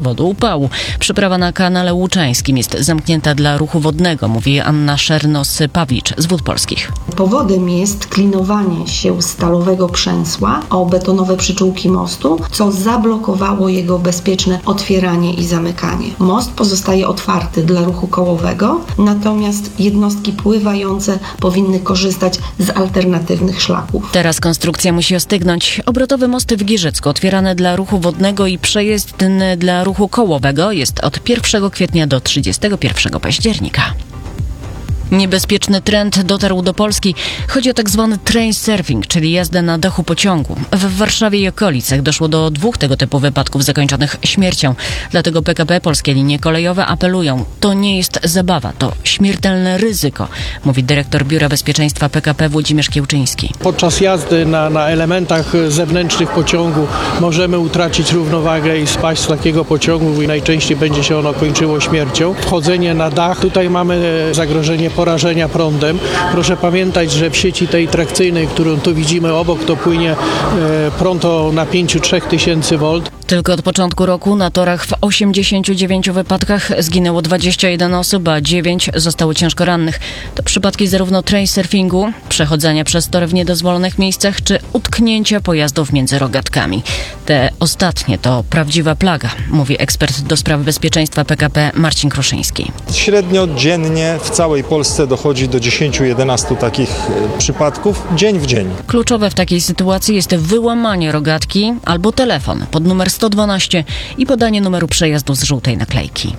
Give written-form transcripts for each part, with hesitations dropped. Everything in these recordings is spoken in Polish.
powodu upału. Przeprawa na kanale Łuczańskim jest zamknięta dla ruchu wodnego, mówi Anna Szernos-Pawlicz z Wód Polskich. Powodem jest klinowanie się stalowego przęsła o betonowe przyczółki mostu, co zablokowało jego bezpieczne otwieranie i zamykanie. Most pozostaje otwarty dla ruchu kołowego, natomiast jednostki pływające powinny korzystać z alternatywnych szlaków. Teraz konstrukcja musi ostygnąć. Obrotowy most w Giżycku otwierany dla ruchu wodnego i przejezdny dla ruchu kołowego jest od 1 kwietnia do 31 października. Niebezpieczny trend dotarł do Polski. Chodzi o tak zwany train surfing, czyli jazdę na dachu pociągu. W Warszawie i okolicach doszło do 2 tego typu wypadków zakończonych śmiercią. Dlatego PKP, Polskie Linie Kolejowe apelują: to nie jest zabawa, to śmiertelne ryzyko, mówi dyrektor Biura Bezpieczeństwa PKP Włodzimierz Kiełczyński. Podczas jazdy na elementach zewnętrznych pociągu możemy utracić równowagę i spaść z takiego pociągu i najczęściej będzie się ono kończyło śmiercią. Wchodzenie na dach, tutaj mamy zagrożenie porażenia prądem. Proszę pamiętać, że w sieci tej trakcyjnej, którą tu widzimy obok, to płynie prąd o napięciu 3000 V. Tylko od początku roku na torach w 89 wypadkach zginęło 21 osób, a 9 zostało ciężko rannych. To przypadki zarówno train surfingu, przechodzenia przez tor w niedozwolonych miejscach, czy utknięcia pojazdów między rogatkami. Te ostatnie to prawdziwa plaga, mówi ekspert do spraw bezpieczeństwa PKP Marcin Kruszyński. Średnio dziennie w całej Polsce dochodzi do 10-11 takich przypadków dzień w dzień. Kluczowe w takiej sytuacji jest wyłamanie rogatki albo telefon pod numer 112 i podanie numeru przejazdu z żółtej naklejki.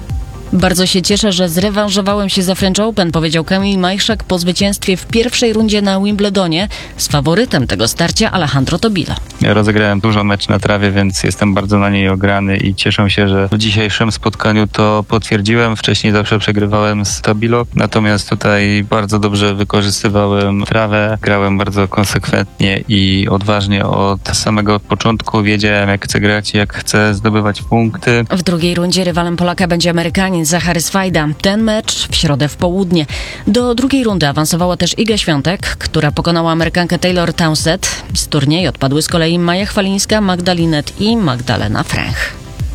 Bardzo się cieszę, że zrewanżowałem się za French Open, powiedział Kamil Majchrzak po zwycięstwie w pierwszej rundzie na Wimbledonie z faworytem tego starcia Alejandro Tobilo. Ja rozegrałem dużo mecz na trawie, więc jestem bardzo na niej ograny i cieszę się, że w dzisiejszym spotkaniu to potwierdziłem. Wcześniej zawsze przegrywałem z Tobilo, natomiast tutaj bardzo dobrze wykorzystywałem trawę, grałem bardzo konsekwentnie i odważnie od samego początku. Wiedziałem, jak chcę grać i jak chcę zdobywać punkty. W drugiej rundzie rywalem Polaka będzie Amerykanin Zachary Swajda. Ten mecz w środę w południe. Do drugiej rundy awansowała też Iga Świątek, która pokonała Amerykankę Taylor Townsend. Z turnieju odpadły z kolei Maja Chwalińska, Magda Linet i Magdalena Fręch.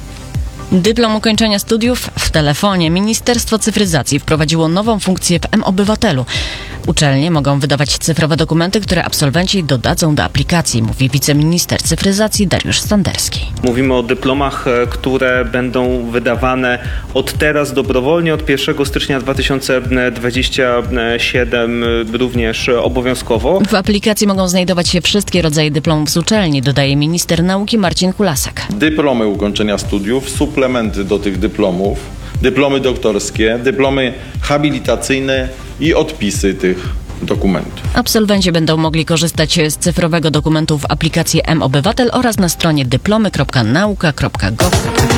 Dyplom ukończenia studiów w telefonie. Ministerstwo Cyfryzacji wprowadziło nową funkcję w mObywatelu. Uczelnie mogą wydawać cyfrowe dokumenty, które absolwenci dodadzą do aplikacji, mówi wiceminister cyfryzacji Dariusz Standerski. Mówimy o dyplomach, które będą wydawane od teraz dobrowolnie, od 1 stycznia 2027 również obowiązkowo. W aplikacji mogą znajdować się wszystkie rodzaje dyplomów z uczelni, dodaje minister nauki Marcin Kulasek. Dyplomy ukończenia studiów, suplementy do tych dyplomów, dyplomy doktorskie, dyplomy habilitacyjne i odpisy tych dokumentów. Absolwenci będą mogli korzystać z cyfrowego dokumentu w aplikacji mObywatel oraz na stronie dyplomy.nauka.gov.pl.